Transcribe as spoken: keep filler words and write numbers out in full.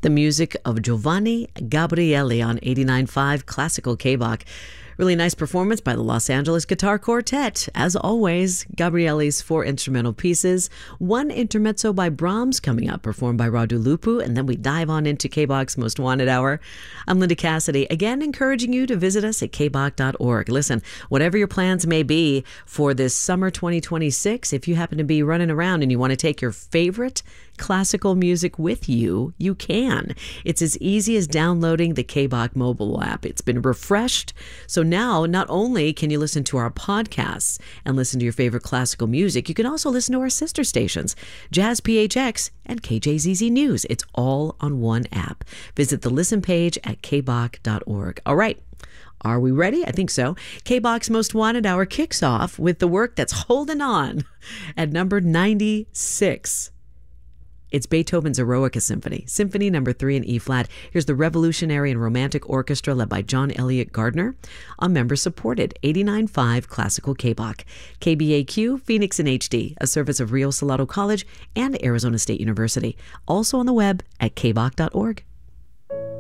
the music of Giovanni Gabrielli on eighty-nine point five Classical K-Bach. Really nice performance by the Los Angeles Guitar Quartet. As always, Gabrielli's four instrumental pieces, one intermezzo by Brahms coming up, performed by Radu Lupu, and then we dive on into K-Bach's Most Wanted Hour. I'm Linda Cassidy, again encouraging you to visit us at k bach dot org. Listen, whatever your plans may be for this summer twenty twenty-six, if you happen to be running around and you want to take your favorite classical music with you, you can. It's as easy as downloading the K-Bach mobile app. It's been refreshed, so now not only can you listen to our podcasts and listen to your favorite classical music, you can also listen to our sister stations, Jazz P H X and K J Z Z News. It's all on one app. Visit the listen page at k bach dot org. All right. Are we ready? I think so. K-Bach's Most Wanted Hour kicks off with the work that's holding on at number ninety-six. It's Beethoven's Eroica Symphony, Symphony Number three in E-flat. Here's the Revolutionary and Romantic Orchestra led by John Elliott Gardner on member-supported eighty-nine point five Classical K-Bach. K B A Q, Phoenix in H D, a service of Rio Salado College and Arizona State University. Also on the web at k bach dot org.